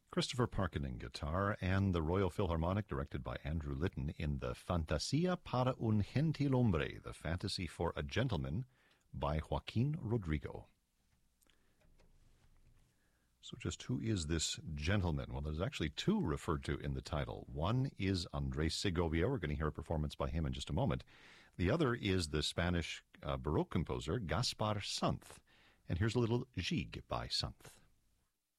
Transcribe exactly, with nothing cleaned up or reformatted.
Christopher Parkening guitar, and the Royal Philharmonic, directed by Andrew Litton, in the Fantasia para un Gentilhombre, the Fantasy for a Gentleman, by Joaquin Rodrigo. So just who is this gentleman? Well, there's actually two referred to in the title. One is Andres Segovia. We're going to hear a performance by him in just a moment. The other is the Spanish uh, Baroque composer Gaspar Sanz. And here's a little Gigue by Sanz.